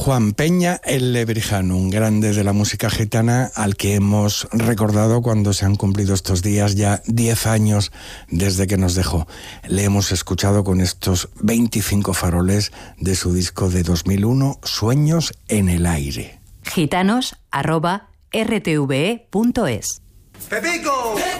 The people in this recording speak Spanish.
Juan Peña, el Lebrijano, un grande de la música gitana al que hemos recordado cuando se han cumplido estos días ya 10 años desde que nos dejó. Le hemos escuchado con estos 25 faroles de su disco de 2001, Sueños en el aire. Gitanos@rtve.es. ¡Pepico!